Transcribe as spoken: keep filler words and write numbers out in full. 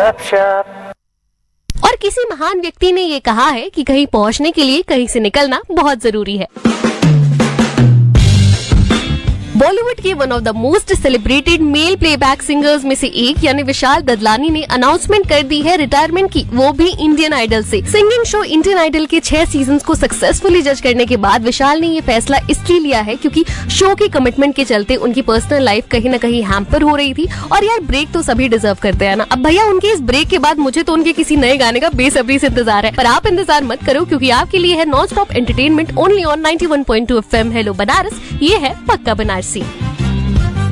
गपशप। और किसी महान व्यक्ति ने ये कहा है कि कहीं पहुंचने के लिए कहीं से निकलना बहुत जरूरी है। बॉलीवुड के one of the most celebrated male playback singers में से एक यानी विशाल ददलानी ने अनाउंसमेंट कर दी है रिटायरमेंट की, वो भी इंडियन आइडल से। सिंगिंग शो इंडियन आइडल के छह सीजन्स को सक्सेसफुली जज करने के बाद विशाल ने ये फैसला इसलिए लिया है क्योंकि शो की कमिटमेंट के चलते उनकी पर्सनल लाइफ कहीं न कहीं हैम्पर हो रही थी। और यार ब्रेक तो सभी डिजर्व करते हैं ना। अब भैया उनके इस ब्रेक के बाद मुझे तो उनके किसी नए गाने का बेसब्री से इंतजार है, पर आप इंतजार मत करो क्योंकि आपके लिए है non stop entertainment only on ninety one point two F M. Hello Banaras, ये है पक्का बनारसी।